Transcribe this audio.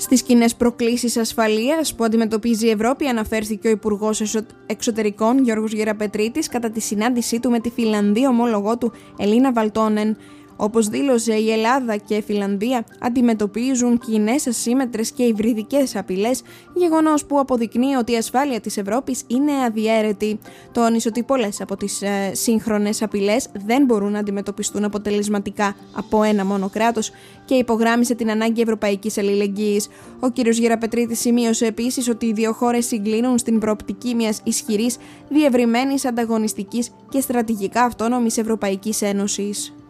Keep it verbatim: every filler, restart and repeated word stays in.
Στις κοινές προκλήσεις ασφαλείας που αντιμετωπίζει η Ευρώπη αναφέρθηκε ο Υπουργός Εξωτερικών Γιώργος Γεραπετρίτης κατά τη συνάντησή του με τη Φιλανδή ομόλογό του Ελίνα Βαλτόνεν. Όπως δήλωσε, η Ελλάδα και η Φιλανδία αντιμετωπίζουν κοινές ασύμμετρες και υβριδικές απειλές, γεγονός που αποδεικνύει ότι η ασφάλεια της Ευρώπης είναι αδιαίρετη. Τόνισε ότι πολλές από τις ε, σύγχρονες απειλές δεν μπορούν να αντιμετωπιστούν αποτελεσματικά από ένα μόνο κράτος και υπογράμμισε την ανάγκη ευρωπαϊκής αλληλεγγύης. Ο κ. Γεραπετρίτης σημείωσε επίσης ότι οι δύο χώρες συγκλίνουν στην προοπτική μιας ισχυρής, διευρυμένης, ανταγωνιστικής και στρατηγικά αυτόνομης Ευρωπαϊκής Ένωσης.